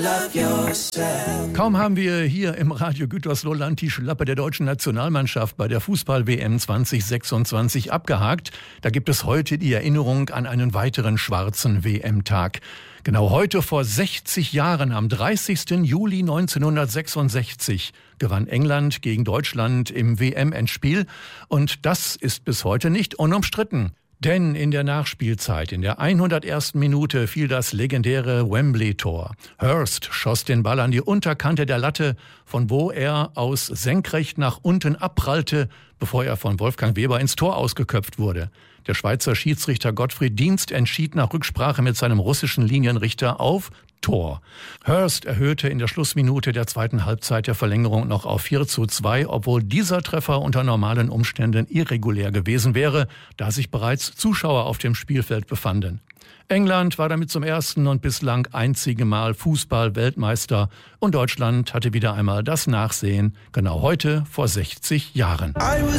Kaum haben wir hier im Radio Gütersloh die Schlappe der deutschen Nationalmannschaft bei der Fußball-WM 2026 abgehakt. Da gibt es heute die Erinnerung an einen weiteren schwarzen WM-Tag. Genau heute vor 60 Jahren, am 30. Juli 1966, gewann England gegen Deutschland im WM-Endspiel. Und das ist bis heute nicht unumstritten. Denn in der Nachspielzeit, in der 101. Minute, fiel das legendäre Wembley-Tor. Hurst schoss den Ball an die Unterkante der Latte, von wo er aus senkrecht nach unten abprallte, bevor er von Wolfgang Weber ins Tor ausgeköpft wurde. Der Schweizer Schiedsrichter Gottfried Dienst entschied nach Rücksprache mit seinem russischen Linienrichter auf Tor. Hurst erhöhte in der Schlussminute der zweiten Halbzeit der Verlängerung noch auf 4:2, obwohl dieser Treffer unter normalen Umständen irregulär gewesen wäre, da sich bereits Zuschauer auf dem Spielfeld befanden. England war damit zum ersten und bislang einzigen Mal Fußball-Weltmeister und Deutschland hatte wieder einmal das Nachsehen, genau heute vor 60 Jahren.